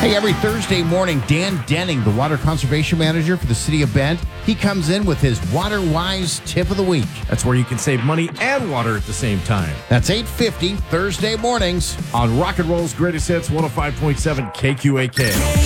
Hey, every Thursday morning, Dan Denning, the Water Conservation Manager for the City of Bend, he comes in with his Water Wise Tip of the Week. That's where you can save money and water at the same time. That's 8:50 Thursday mornings On Rock and Roll's Greatest Hits, 105.7 KQAK.